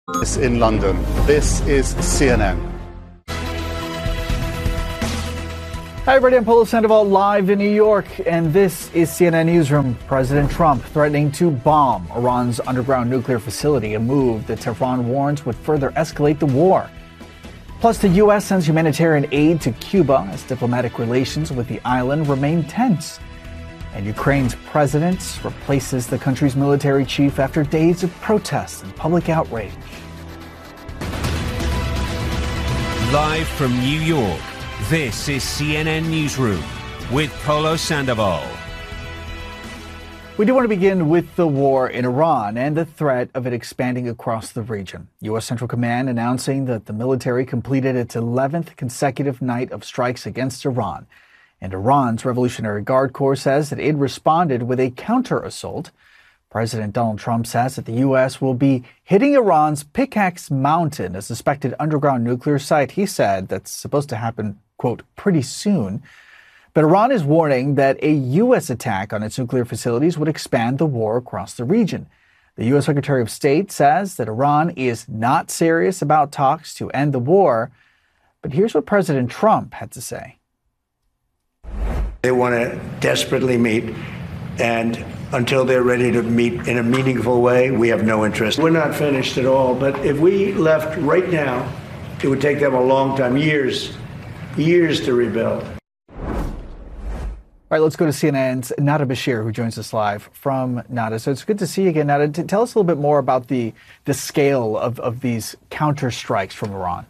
In London. This is CNN. Hi, everybody. I'm Polo Sandoval live in New York, and this is CNN Newsroom. President Trump threatening to bomb Iran's underground nuclear facility, a move that Tehran warns would further escalate the war. Plus, the U.S. sends humanitarian aid to Cuba as diplomatic relations with the island remain tense. And Ukraine's president replaces the country's military chief after days of protests and public outrage. Live from New York, this is CNN Newsroom with Polo Sandoval. We do want to begin with the war in Iran and the threat of it expanding across the region. U.S. Central Command announcing that the military completed its 11th consecutive night of strikes against Iran. And Iran's Revolutionary Guard Corps says that it responded with a counter-assault. President Donald Trump says that the U.S. will be hitting Iran's Pickaxe Mountain, a suspected underground nuclear site. He said that's supposed to happen, quote, pretty soon. But Iran is warning that a U.S. attack on its nuclear facilities would expand the war across the region. The U.S. Secretary of State says that Iran is not serious about talks to end the war. But here's what President Trump had to say. They want to desperately meet, and until they're ready to meet in a meaningful way, we have no interest. We're not finished at all, but if we left right now, it would take them a long time, years to rebuild. All right, let's go to CNN's Nada Bashir, who joins us live from Nada. So it's good to see you again, Nada. Tell us a little bit more about the scale of these counter strikes from Iran.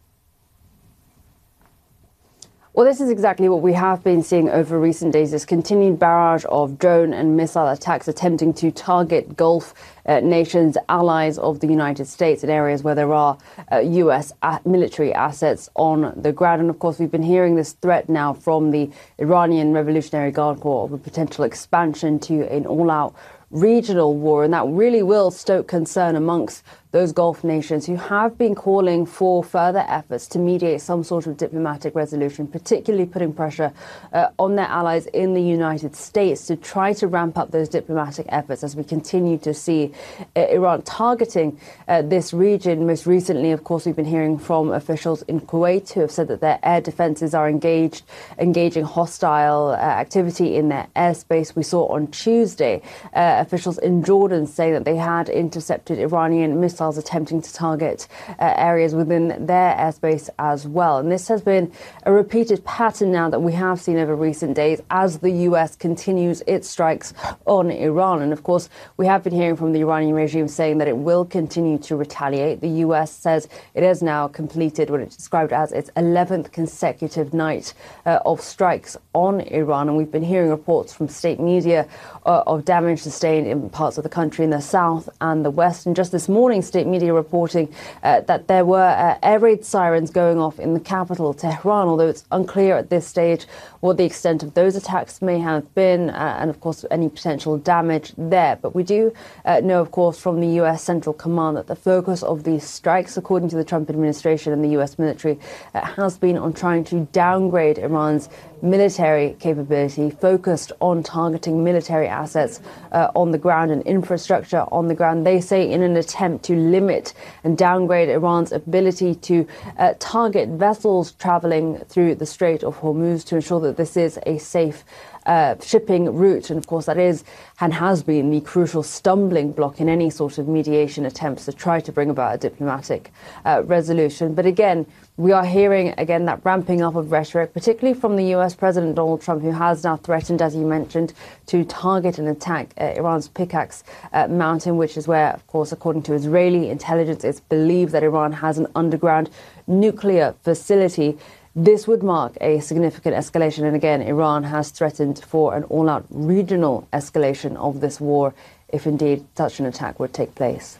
Well, this is exactly what we have been seeing over recent days, this continued barrage of drone and missile attacks attempting to target Gulf nations, allies of the United States, in areas where there are U.S. military assets on the ground. And of course, we've been hearing this threat now from the Iranian Revolutionary Guard Corps of a potential expansion to an all-out regional war, and that really will stoke concern amongst those Gulf nations who have been calling for further efforts to mediate some sort of diplomatic resolution, particularly putting pressure on their allies in the United States to try to ramp up those diplomatic efforts as we continue to see Iran targeting this region. Most recently, of course, we've been hearing from officials in Kuwait who have said that their air defenses are engaging hostile activity in their airspace. We saw on Tuesday officials in Jordan say that they had intercepted Iranian missiles attempting to target areas within their airspace as well. And this has been a repeated pattern now that we have seen over recent days as the U.S. continues its strikes on Iran. And of course, we have been hearing from the Iranian regime saying that it will continue to retaliate. The U.S. says it has now completed what it described as its 11th consecutive night of strikes on Iran. And we've been hearing reports from state media of damage sustained in parts of the country in the south and the west. And just this morning, state media reporting that there were air raid sirens going off in the capital, Tehran, although it's unclear at this stage what the extent of those attacks may have been and, of course, any potential damage there. But we do know, of course, from the U.S. Central Command that the focus of these strikes, according to the Trump administration and the U.S. military, has been on trying to downgrade Iran's military capability, focused on targeting military assets on the ground and infrastructure on the ground. They say in an attempt to limit and downgrade Iran's ability to target vessels traveling through the Strait of Hormuz to ensure that this is a safe shipping route. And of course, that is and has been the crucial stumbling block in any sort of mediation attempts to try to bring about a diplomatic resolution. But again, we are hearing, again, that ramping up of rhetoric, particularly from the U.S. President Donald Trump, who has now threatened, as you mentioned, to target and attack Iran's Pickaxe Mountain, which is where, of course, according to Israeli intelligence, it's believed that Iran has an underground nuclear facility. This would mark a significant escalation. And again, Iran has threatened for an all-out regional escalation of this war if indeed such an attack would take place.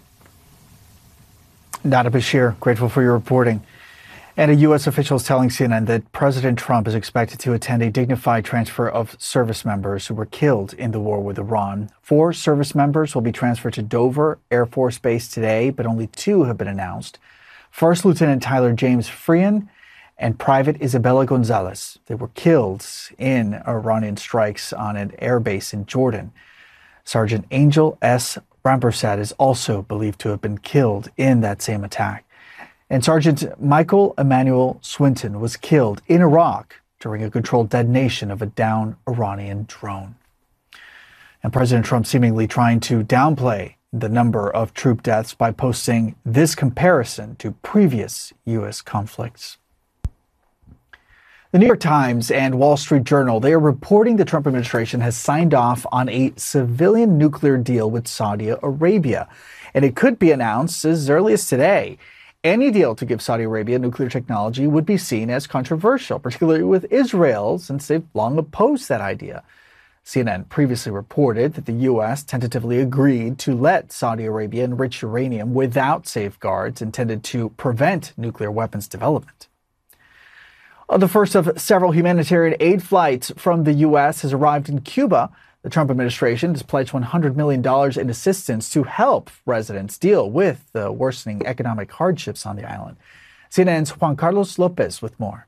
Nada Bashir, grateful for your reporting. And a U.S. official is telling CNN that President Trump is expected to attend a dignified transfer of service members who were killed in the war with Iran. 4 service members will be transferred to Dover Air Force Base today, but only 2 have been announced. First Lieutenant Tyler James Frean and Private Isabella Gonzalez. They were killed in Iranian strikes on an air base in Jordan. Sergeant Angel S. Rampersad is also believed to have been killed in that same attack. And Sergeant Michael Emmanuel Swinton was killed in Iraq during a controlled detonation of a downed Iranian drone. And President Trump seemingly trying to downplay the number of troop deaths by posting this comparison to previous U.S. conflicts. The New York Times and Wall Street Journal, they are reporting the Trump administration has signed off on a civilian nuclear deal with Saudi Arabia, and it could be announced as early as today. Any deal to give Saudi Arabia nuclear technology would be seen as controversial, particularly with Israel, since they've long opposed that idea. CNN previously reported that the U.S. tentatively agreed to let Saudi Arabia enrich uranium without safeguards intended to prevent nuclear weapons development. The first of several humanitarian aid flights from the U.S. has arrived in Cuba. The Trump administration has pledged $100 million in assistance to help residents deal with the worsening economic hardships on the island. CNN's Juan Carlos Lopez with more.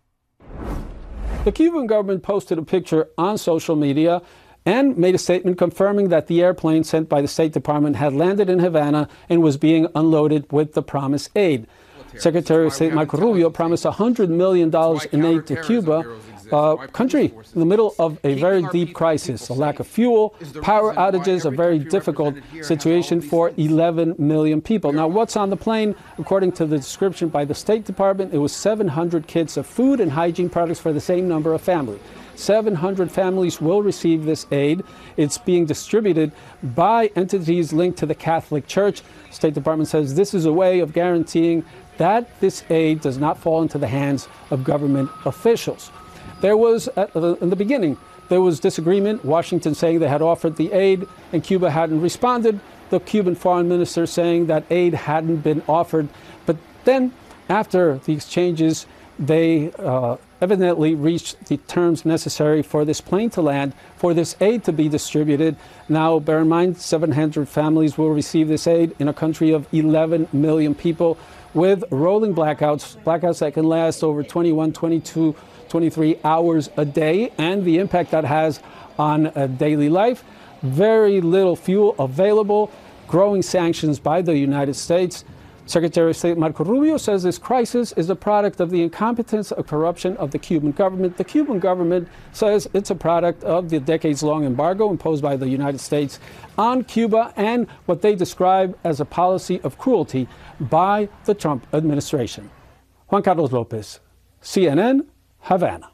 The Cuban government posted a picture on social media and made a statement confirming that the airplane sent by the State Department had landed in Havana and was being unloaded with the promised aid. Secretary of State Marco Rubio promised $100 million in aid to Cuba, a country in the middle of a very deep crisis, a lack of fuel, power outages, a very difficult situation for 11 million people. Now, what's on the plane? According to the description by the State Department, it was 700 kits of food and hygiene products for the same number of families. 700 families will receive this aid. It's being distributed by entities linked to the Catholic Church. State Department says this is a way of guaranteeing that this aid does not fall into the hands of government officials. There was, in the beginning, there was disagreement, Washington saying they had offered the aid and Cuba hadn't responded, the Cuban foreign minister saying that aid hadn't been offered. But then, after the exchanges, they evidently reached the terms necessary for this plane to land, for this aid to be distributed. Now, bear in mind, 700 families will receive this aid in a country of 11 million people with rolling blackouts that can last over 21, 22, 23 hours a day, and the impact that has on daily life. Very little fuel available, growing sanctions by the United States. Secretary of State Marco Rubio says this crisis is a product of the incompetence or corruption of the Cuban government. The Cuban government says it's a product of the decades-long embargo imposed by the United States on Cuba and what they describe as a policy of cruelty by the Trump administration. Juan Carlos Lopez, CNN, Havana.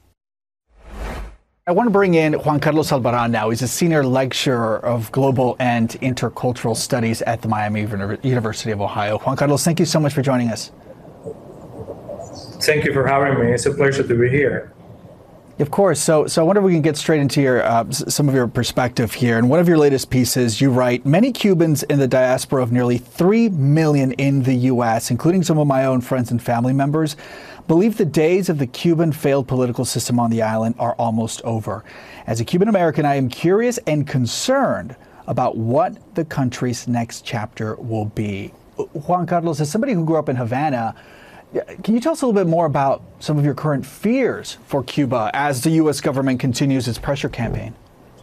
I want to bring in Juan Carlos Albarrán now. He's a senior lecturer of global and intercultural studies at the Miami University of Ohio. Juan Carlos, thank you so much for joining us. Thank you for having me. It's a pleasure to be here. Of course. So I wonder if we can get straight into your some of your perspective here. In one of your latest pieces, you write, many Cubans in the diaspora of nearly 3 million in the U.S., including some of my own friends and family members, believe the days of the Cuban failed political system on the island are almost over. As a Cuban American, I am curious and concerned about what the country's next chapter will be. Juan Carlos, as somebody who grew up in Havana, can you tell us a little bit more about some of your current fears for Cuba as the U.S. government continues its pressure campaign?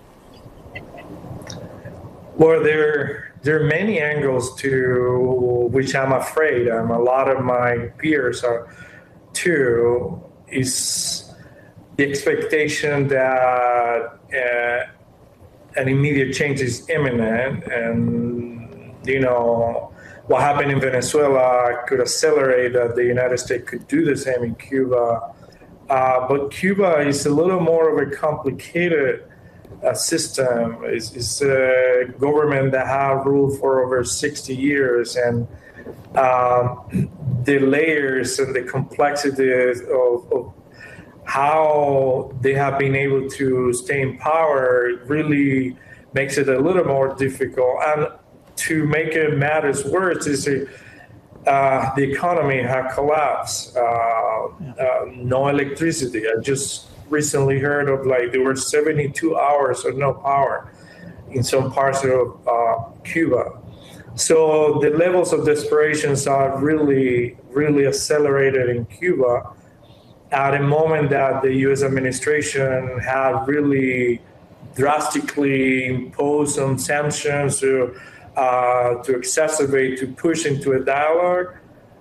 Well, there are many angles to which I'm afraid. A lot of my peers are too. Is the expectation that an immediate change is imminent, and what happened in Venezuela could accelerate that the United States could do the same in Cuba. But Cuba is a little more of a complicated system. It's a government that has ruled for over 60 years, and the layers and the complexity of how they have been able to stay in power really makes it a little more difficult. And to make it matters worse is the economy has collapsed. No electricity. I just recently heard of there were 72 hours of no power in some parts of Cuba. So the levels of desperations are really, really accelerated in Cuba at a moment that the U.S. administration had really drastically imposed some sanctions to to exacerbate, to push into a dialogue.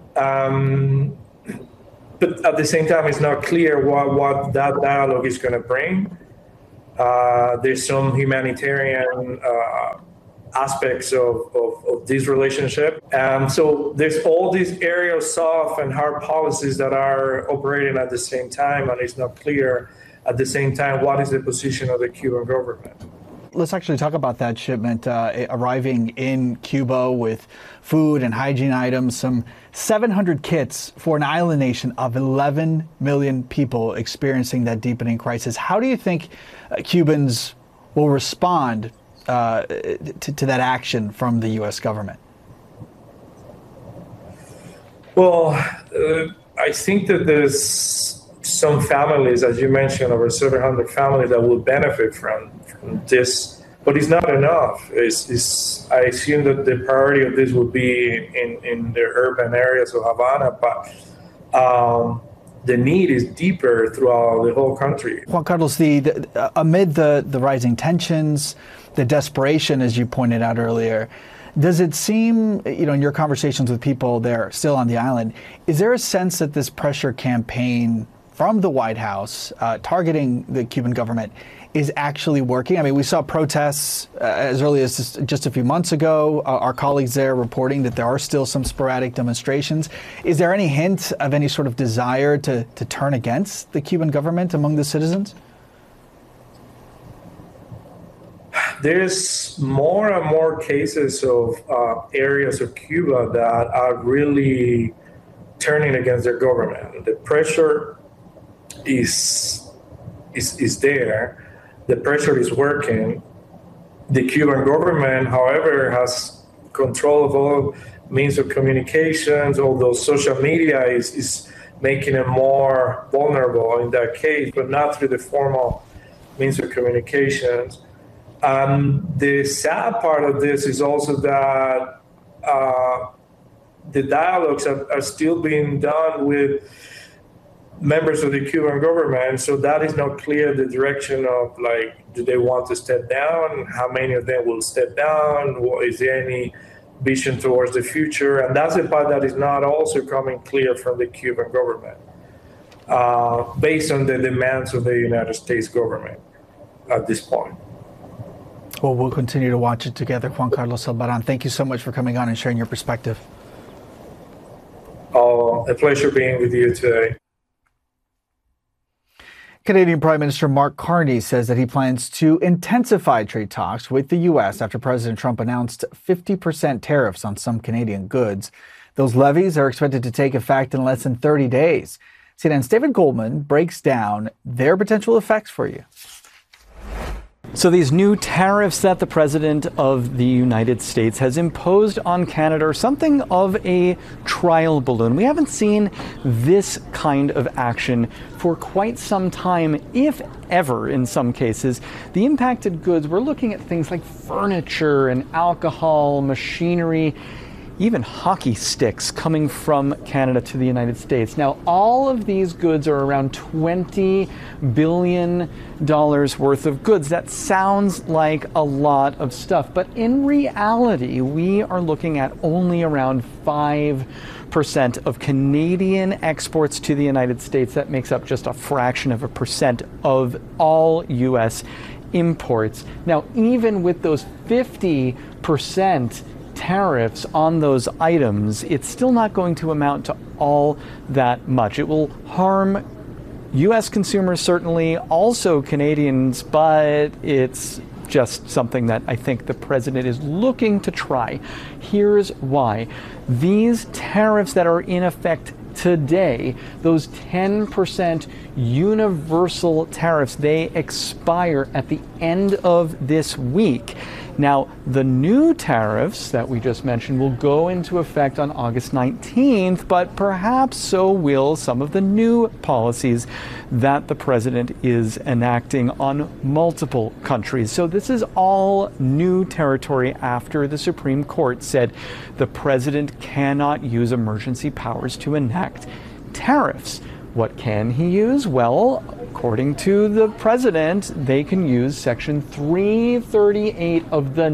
But at the same time, it's not clear what that dialogue is going to bring. There's some humanitarian aspects of this relationship. So there's all these areas of soft and hard policies that are operating at the same time, and it's not clear at the same time what is the position of the Cuban government. Let's actually talk about that shipment arriving in Cuba with food and hygiene items, some 700 kits for an island nation of 11 million people experiencing that deepening crisis. How do you think Cubans will respond to that action from the U.S. government? Well, I think that there's some families, as you mentioned, over 700 families that will benefit from this, but it's not enough. I assume that the priority of this will be in the urban areas of Havana, but the need is deeper throughout the whole country. Juan Carlos, amid the rising tensions, the desperation, as you pointed out earlier, does it seem, in your conversations with people there still on the island, is there a sense that this pressure campaign from the White House targeting the Cuban government is actually working? I mean, we saw protests as early as just a few months ago. Our colleagues there reporting that there are still some sporadic demonstrations. Is there any hint of any sort of desire to turn against the Cuban government among the citizens? There's more and more cases of areas of Cuba that are really turning against their government. The pressure is there. The pressure is working. The Cuban government, however, has control of all means of communications, although social media is making it more vulnerable in that case, but not through the formal means of communications. The sad part of this is also that the dialogues are still being done with members of the Cuban government, so that is not clear the direction of, do they want to step down? How many of them will step down? Is there any vision towards the future? And that's the part that is not also coming clear from the Cuban government, based on the demands of the United States government at this point. Well, we'll continue to watch it together. Juan Carlos Albarán, thank you so much for coming on and sharing your perspective. Oh, a pleasure being with you today. Canadian Prime Minister Mark Carney says that he plans to intensify trade talks with the U.S. after President Trump announced 50% tariffs on some Canadian goods. Those levies are expected to take effect in less than 30 days. CNN's David Goldman breaks down their potential effects for you. So these new tariffs that the President of the United States has imposed on Canada are something of a trial balloon. We haven't seen this kind of action for quite some time, if ever in some cases. The impacted goods, we're looking at things like furniture and alcohol, machinery, even hockey sticks coming from Canada to the United States. Now, all of these goods are around $20 billion worth of goods. That sounds like a lot of stuff, but in reality, we are looking at only around 5% of Canadian exports to the United States. That makes up just a fraction of a percent of all U.S. imports. Now, even with those 50% tariffs on those items, it's still not going to amount to all that much. It will harm U.S. consumers, certainly, also Canadians, but it's just something that I think the president is looking to try. Here's why. These tariffs that are in effect today, those 10% universal tariffs, they expire at the end of this week. Now, the new tariffs that we just mentioned will go into effect on August 19th, but perhaps so will some of the new policies that the president is enacting on multiple countries. So this is all new territory after the Supreme Court said the president cannot use emergency powers to enact tariffs. What can he use? Well, according to the president, they can use Section 338 of the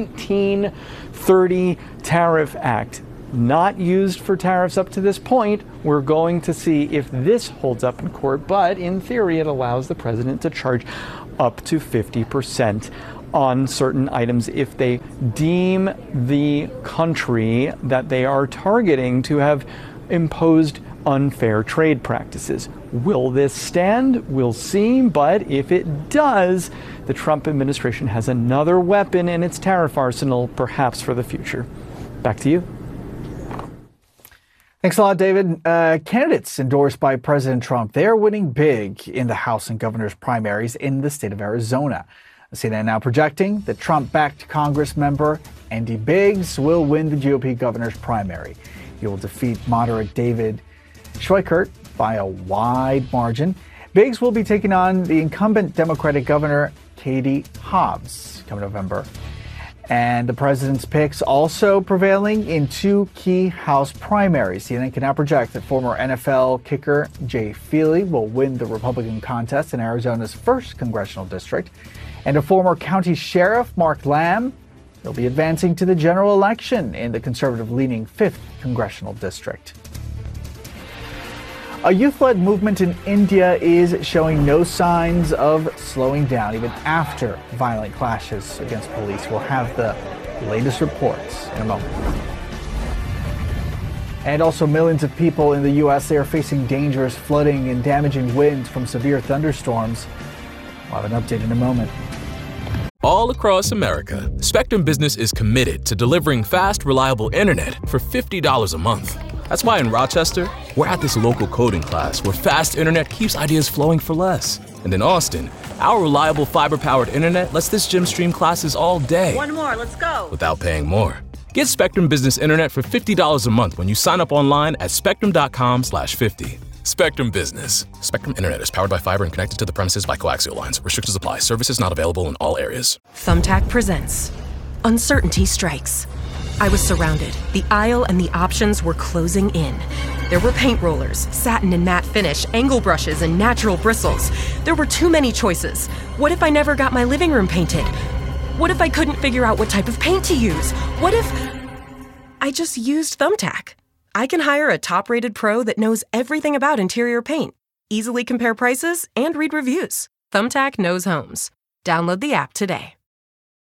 1930 Tariff Act. Not used for tariffs up to this point. We're going to see if this holds up in court, but in theory, it allows the president to charge up to 50% on certain items if they deem the country that they are targeting to have imposed unfair trade practices. Will this stand? We'll see, but if it does, the Trump administration has another weapon in its tariff arsenal, perhaps for the future. Back to you. Thanks a lot, David. Candidates endorsed by President Trump, they're winning big in the House and governor's primaries in the state of Arizona. CNN now projecting that Trump-backed Congress member Andy Biggs will win the GOP governor's primary. He will defeat moderate David Schweikert by a wide margin. Biggs will be taking on the incumbent Democratic governor Katie Hobbs come November. And the president's picks also prevailing in two key House primaries. CNN can now project that former NFL kicker Jay Feely will win the Republican contest in Arizona's 1st congressional district. And a former county sheriff, Mark Lamb, will be advancing to the general election in the conservative-leaning 5th congressional district. A youth-led movement in India is showing no signs of slowing down even after violent clashes against police. We'll have the latest reports in a moment. And also millions of people in the U.S., they are facing dangerous flooding and damaging winds from severe thunderstorms. We'll have an update in a moment. All across America, Spectrum Business is committed to delivering fast, reliable internet for $50 a month. That's why in Rochester, we're at this local coding class where fast internet keeps ideas flowing for less. And in Austin, our reliable fiber-powered internet lets this gym stream classes all day. One more, let's go. Without paying more. Get Spectrum Business Internet for $50 a month when you sign up online at spectrum.com/50. Spectrum Business. Spectrum Internet is powered by fiber and connected to the premises by coaxial lines. Restrictions apply. Services not available in all areas. Thumbtack presents Uncertainty Strikes. I was surrounded. The aisle and the options were closing in. There were paint rollers, satin and matte finish, angle brushes, and natural bristles. There were too many choices. What if I never got my living room painted? What if I couldn't figure out what type of paint to use? What if I just used Thumbtack? I can hire a top-rated pro that knows everything about interior paint, easily compare prices, and read reviews. Thumbtack knows homes. Download the app today.